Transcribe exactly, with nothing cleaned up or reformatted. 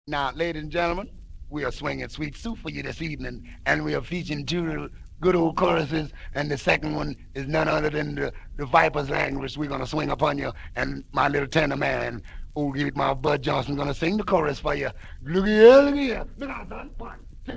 Now, ladies and gentlemen, we are swinging Sweet Soup for you this evening, and we are featuring two good old choruses, and the second one is none other than the, the Viper's language. We're going to swing upon you, and my little tenor man, old Eight Mile Bud Johnson, going to sing the chorus for you. Look here, look here. Look out, son. One,